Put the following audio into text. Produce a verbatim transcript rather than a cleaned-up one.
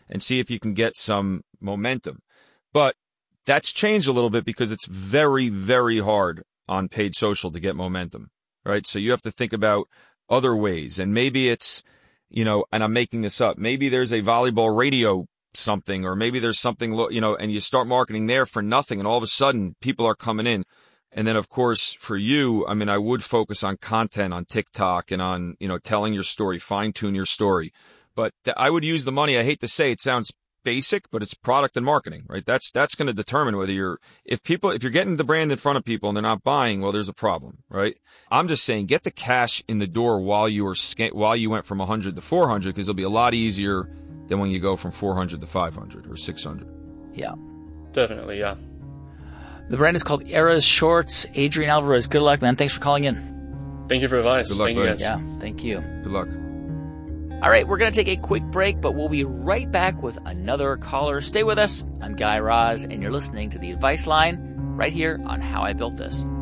and see if you can get some momentum. But that's changed a little bit because it's very, very hard on paid social to get momentum, right? So you have to think about other ways. And maybe it's, you know, and I'm making this up, maybe there's a volleyball radio something, or maybe there's something, you know, and you start marketing there for nothing, and all of a sudden people are coming in. And then, of course, for you, I mean, I would focus on content on TikTok and on, you know, telling your story, fine tune your story. But th- I would use the money. I hate to say it sounds basic, but it's product and marketing, right? That's, that's going to determine whether you're, if people, if you're getting the brand in front of people and they're not buying, well, there's a problem, right? I'm just saying, get the cash in the door while you were, sca- while you went from one hundred to four hundred, because it'll be a lot easier than when you go from four hundred to five hundred or six hundred. Yeah. Definitely, yeah. The brand is called Eras Shorts. Adrian Alvarez, good luck, man. Thanks for calling in. Thank you for advice. Good luck, thank you, guys. Yeah, thank you. Good luck. All right, we're going to take a quick break, but we'll be right back with another caller. Stay with us. I'm Guy Raz, and you're listening to The Advice Line right here on How I Built This.